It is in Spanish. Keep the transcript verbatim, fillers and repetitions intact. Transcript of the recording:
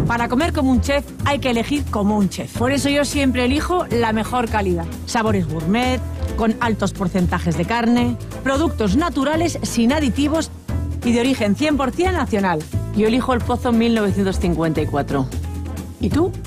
Para comer como un chef hay que elegir como un chef. Por eso yo siempre elijo la mejor calidad. Sabores gourmet, con altos porcentajes de carne, productos naturales sin aditivos y de origen cien por cien nacional. Yo elijo el Pozo mil novecientos cincuenta y cuatro. ¿Y tú?